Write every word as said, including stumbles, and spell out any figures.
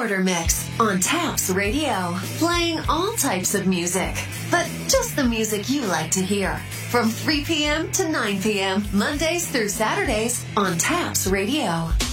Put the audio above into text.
Murder Mix on Taps Radio, playing all types of music, but just the music you like to hear. From three p.m. to nine p.m., Mondays through Saturdays on Taps Radio.